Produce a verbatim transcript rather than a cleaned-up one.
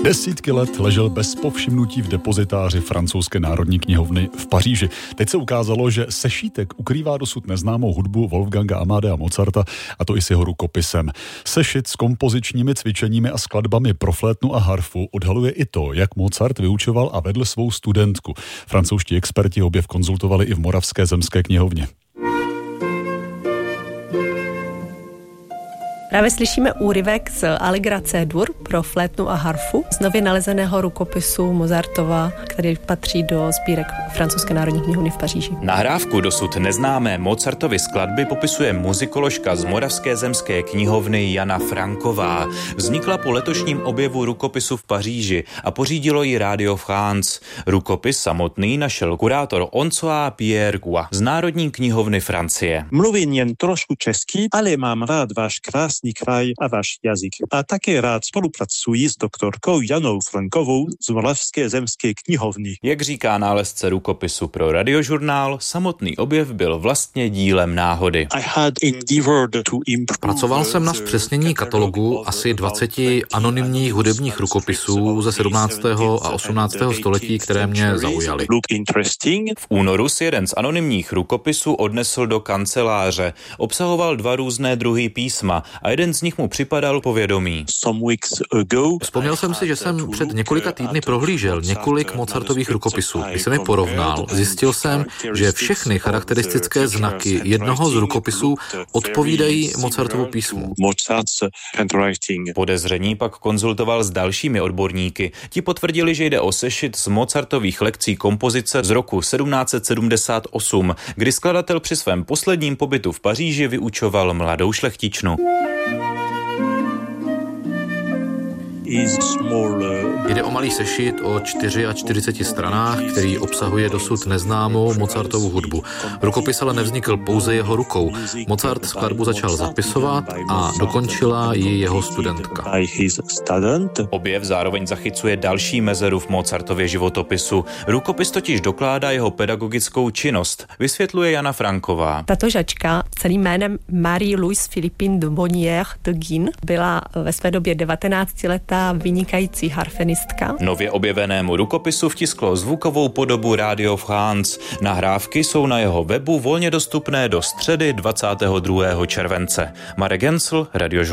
Desítky let ležel bez povšimnutí v depozitáři francouzské národní knihovny v Paříži. Teď se ukázalo, že sešítek ukrývá dosud neznámou hudbu Wolfganga Amadea Mozarta, a to i s jeho rukopisem. Sešit s kompozičními cvičeními a skladbami pro flétnu a harfu odhaluje i to, jak Mozart vyučoval a vedl svou studentku. Francouzští experti objev konzultovali i v Moravské zemské knihovně. Právě slyšíme úryvek z Allegra C-dur pro flétnu a harfu z nově nalezeného rukopisu Mozartova, který patří do sbírek Francouzské národní knihovny v Paříži. Nahrávku dosud neznámé Mozartovy skladby popisuje muzikoložka z Moravské zemské knihovny Jana Franková. Vznikla po letošním objevu rukopisu v Paříži a pořídilo ji Radio France. Rukopis samotný našel kurátor Oncoa Pierre Gua z Národní knihovny Francie. Mluvím jen trošku česky, ale mám rád váš krásný kraj a váš jazyk. A také rád spolupracuji s doktorkou Janou Frankovou z Moravské zemské knihovny. Jak říká nálezce rukopisu pro Radiožurnál, samotný objev byl vlastně dílem náhody. Pracoval jsem na zpřesnění katalogu asi dvaceti anonymních hudebních rukopisů ze sedmnáctého a osmnáctého století, které mě zaujaly. V únoru si jeden z anonymních rukopisů odnesl do kanceláře. Obsahoval dva různé druhy písma a jeden z nich mu připadal povědomý. Vzpomněl jsem si, že jsem před několika týdny prohlížel několik Mozartových rukopisů. Když jsem je porovnal, zjistil jsem, že všechny charakteristické znaky jednoho z rukopisů odpovídají Mozartovu písmu. Podezření pak konzultoval s dalšími odborníky. Ti potvrdili, že jde o sešit z Mozartových lekcí kompozice z roku sedmnáct set sedmdesát osm, kdy skladatel při svém posledním pobytu v Paříži vyučoval mladou šlechtičnu. Jde o malý sešit o čtyřiceti čtyři stranách, který obsahuje dosud neznámou Mozartovu hudbu. Rukopis ale nevznikl pouze jeho rukou. Mozart skladbu začal zapisovat a dokončila ji jeho studentka. Objev zároveň zachycuje další mezeru v Mozartově životopisu. Rukopis totiž dokládá jeho pedagogickou činnost, vysvětluje Jana Franková. Tato žačka celým jménem Marie-Louise Philippine de Bonnière de Guin byla ve své době devatenáctiletá vynikající harfenistka. Nově objevenému rukopisu vtisklo zvukovou podobu Radio France. Nahrávky jsou na jeho webu volně dostupné do středy dvacátého druhého července. Marek Gensl, Radiožurnál.